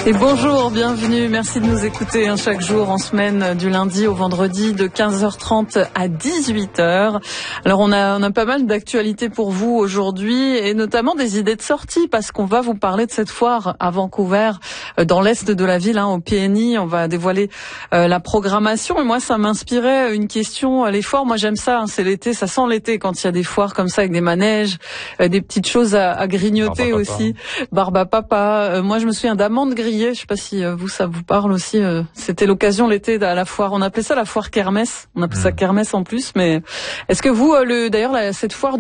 Et bonjour, bienvenue, merci de nous écouter chaque jour en semaine du lundi au vendredi de 15h30 à 18h. Alors on a pas mal d'actualités pour vous aujourd'hui et notamment des idées de sortie parce qu'on va vous parler de cette foire à Vancouver dans l'est de la ville, au PNI. On va dévoiler la programmation et moi ça m'inspirait une question. Les foires, moi j'aime ça, c'est l'été, ça sent l'été quand il y a des foires comme ça avec des manèges, des petites choses à grignoter aussi. Barbe à papa. Moi je me souviens d'amandes grillées. Je sais pas si vous ça vous parle aussi. C'était l'occasion l'été à la foire. On appelait ça la foire kermesse. On appelait ça kermesse en plus. Mais est-ce que vous, d'ailleurs cette foire